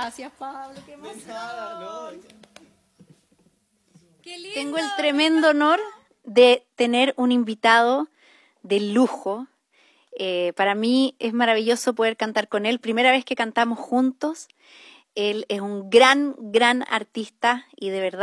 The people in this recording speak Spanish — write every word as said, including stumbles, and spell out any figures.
Gracias, Pablo, qué emoción. De nada, no. Qué lindo. Tengo el tremendo honor de tener un invitado de lujo. Eh, para mí es maravilloso poder cantar con él. Primera vez que cantamos juntos. Él es un gran, gran artista y de verdad